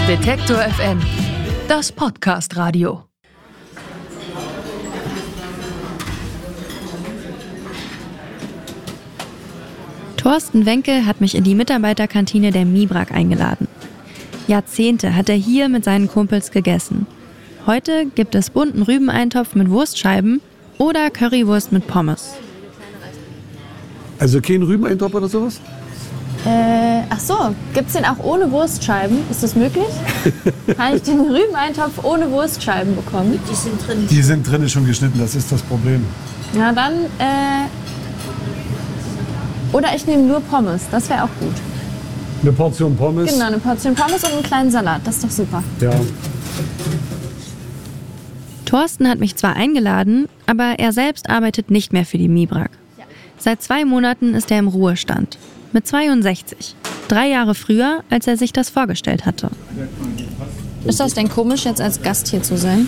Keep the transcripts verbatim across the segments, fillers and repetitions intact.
Detektor F M, das Podcast-Radio. Thorsten Wenke hat mich in die Mitarbeiterkantine der Mibrak eingeladen. Jahrzehnte hat er hier mit seinen Kumpels gegessen. Heute gibt es bunten Rübeneintopf mit Wurstscheiben oder Currywurst mit Pommes. Also kein Rübeneintopf oder sowas? Äh, ach so, gibt's den auch ohne Wurstscheiben? Ist das möglich? Kann ich den Rübeneintopf ohne Wurstscheiben bekommen? Die sind drin. Die sind drin schon geschnitten, das ist das Problem. Ja, dann, äh... Oder ich nehme nur Pommes, das wäre auch gut. Eine Portion Pommes? Genau, eine Portion Pommes und einen kleinen Salat, das ist doch super. Ja. Thorsten hat mich zwar eingeladen, aber er selbst arbeitet nicht mehr für die Mibrak. Seit zwei Monaten ist er im Ruhestand. Mit zweiundsechzig. Drei Jahre früher, als er sich das vorgestellt hatte. Ist das denn komisch, jetzt als Gast hier zu sein?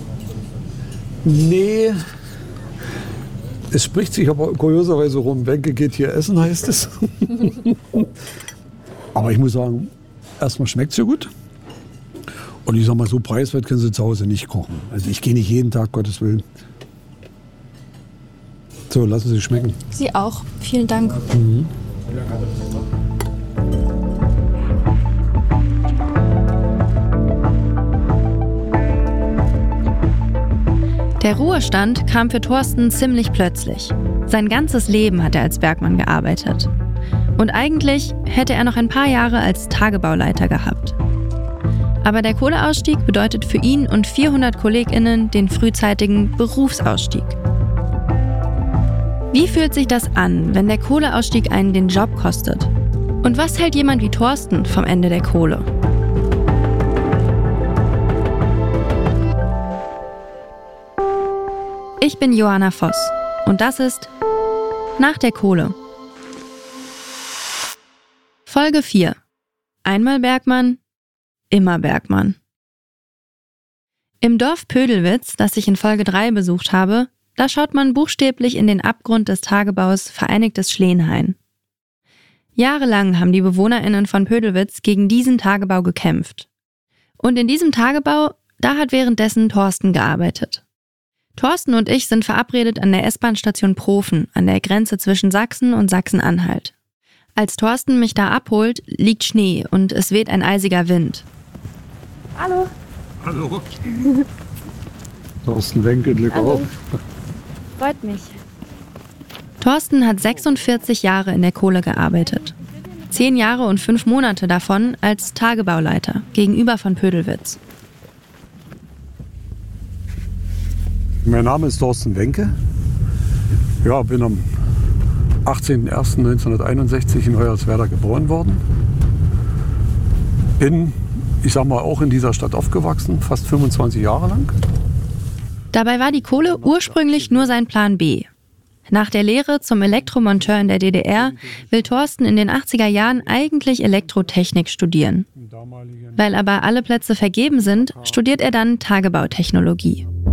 Nee. Es spricht sich aber kurioserweise rum. Wenke geht hier essen, heißt es. Aber ich muss sagen, erstmal schmeckt es ja gut. Und ich sag mal, so preiswert können Sie zu Hause nicht kochen. Also ich gehe nicht jeden Tag, Gottes Willen. So, lassen Sie schmecken. Sie auch. Vielen Dank. Mhm. Der Ruhestand kam für Thorsten ziemlich plötzlich. Sein ganzes Leben hat er als Bergmann gearbeitet. Und eigentlich hätte er noch ein paar Jahre als Tagebauleiter gehabt. Aber der Kohleausstieg bedeutet für ihn und vierhundert KollegInnen den frühzeitigen Berufsausstieg. Wie fühlt sich das an, wenn der Kohleausstieg einen den Job kostet? Und was hält jemand wie Thorsten vom Ende der Kohle? Ich bin Johanna Voss und das ist Nach der Kohle. Folge vier. Einmal Bergmann, immer Bergmann. Im Dorf Pödelwitz, das ich in Folge drei besucht habe, da schaut man buchstäblich in den Abgrund des Tagebaus Vereinigtes Schleenhain. Jahrelang haben die BewohnerInnen von Pödelwitz gegen diesen Tagebau gekämpft. Und in diesem Tagebau, da hat währenddessen Thorsten gearbeitet. Thorsten und ich sind verabredet an der S-Bahn-Station Profen an der Grenze zwischen Sachsen und Sachsen-Anhalt. Als Thorsten mich da abholt, liegt Schnee und es weht ein eisiger Wind. Hallo. Hallo. Thorsten Wenke, Glück auf. Freut mich. Thorsten hat sechsundvierzig Jahre in der Kohle gearbeitet. Zehn Jahre und fünf Monate davon als Tagebauleiter gegenüber von Pödelwitz. Mein Name ist Thorsten Wenke. Ja, bin am achtzehnten ersten neunzehnhunderteinundsechzig in Hoyerswerda geboren worden. Bin, ich sag mal, auch in dieser Stadt aufgewachsen, fast fünfundzwanzig Jahre lang. Dabei war die Kohle ursprünglich nur sein Plan B. Nach der Lehre zum Elektromonteur in der D D R will Thorsten in den achtziger Jahren eigentlich Elektrotechnik studieren. Weil aber alle Plätze vergeben sind, studiert er dann Tagebautechnologie.